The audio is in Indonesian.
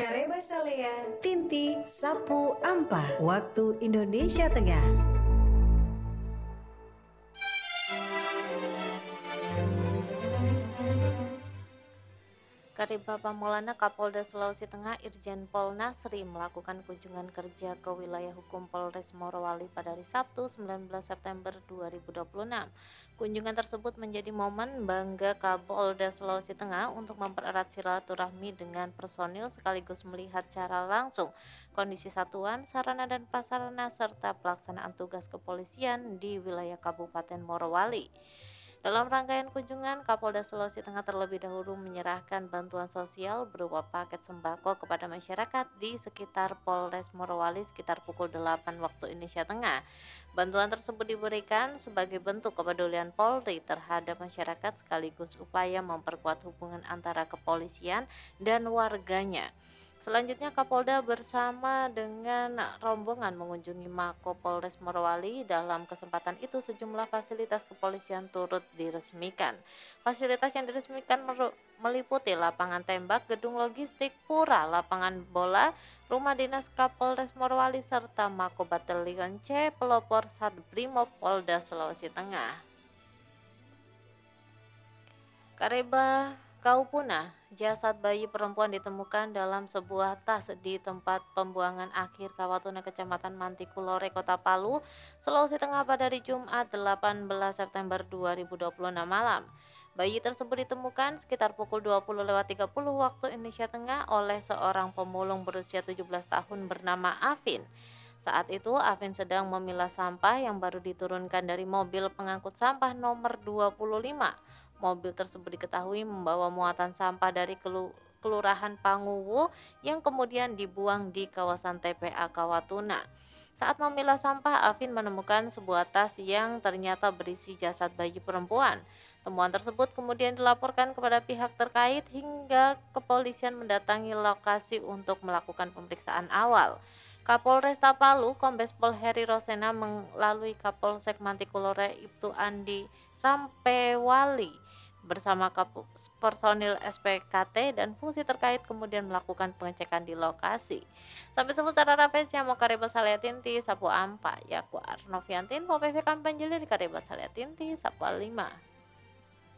Kareba Salea, Tinti, Sapu Ampa, waktu Indonesia Tengah. Kareba Pamolana Kapolda Sulawesi Tengah Irjen Pol Nasri melakukan kunjungan kerja ke wilayah hukum Polres Morowali pada hari Sabtu 19 September 2026. Kunjungan tersebut menjadi momen bangga Kapolda Sulawesi Tengah untuk mempererat silaturahmi dengan personil sekaligus melihat secara langsung kondisi satuan, sarana dan prasarana serta pelaksanaan tugas kepolisian di wilayah Kabupaten Morowali. Dalam rangkaian kunjungan, Kapolda Sulawesi Tengah terlebih dahulu menyerahkan bantuan sosial berupa paket sembako kepada masyarakat di sekitar Polres Morowali sekitar pukul 8 waktu Indonesia Tengah. Bantuan tersebut diberikan sebagai bentuk kepedulian Polri terhadap masyarakat sekaligus upaya memperkuat hubungan antara kepolisian dan warganya. Selanjutnya Kapolda bersama dengan rombongan mengunjungi Mako Polres Morowali. Dalam kesempatan itu sejumlah fasilitas kepolisian turut diresmikan. Fasilitas yang diresmikan meliputi lapangan tembak, gedung logistik, pura, lapangan bola, rumah dinas Kapolres Morowali serta Mako Batalion C pelopor Satbrimob Polda Sulawesi Tengah. Kareba Kaupuna, jasad bayi perempuan ditemukan dalam sebuah tas di tempat pembuangan akhir Kawatuna, Kecamatan Mantikulore, Kota Palu, Sulawesi Tengah pada hari Jumat 18 September 2026 malam. Bayi tersebut ditemukan sekitar pukul 20.30 waktu Indonesia Tengah oleh seorang pemulung berusia 17 tahun bernama Afin. Saat itu Afin sedang memilah sampah yang baru diturunkan dari mobil pengangkut sampah nomor 25. Mobil tersebut diketahui membawa muatan sampah dari Kelurahan Panguwu yang kemudian dibuang di kawasan TPA Kawatuna. Saat memilah sampah, Afin menemukan sebuah tas yang ternyata berisi jasad bayi perempuan. Temuan tersebut kemudian dilaporkan kepada pihak terkait hingga kepolisian mendatangi lokasi untuk melakukan pemeriksaan awal. Kapolresta Palu, Kombes Pol Heri Rosena melalui Kapolsek Mantikulore Ibtu Andi Rampewali bersama personil SPKT dan fungsi terkait kemudian melakukan pengecekan di lokasi. Sampai seputar Raffensia mau Kareba Salea Tinti Sapu Ampa Yaku Arnoviantin PPV Kampanjeli di Kareba Salea Tinti Sapu 5.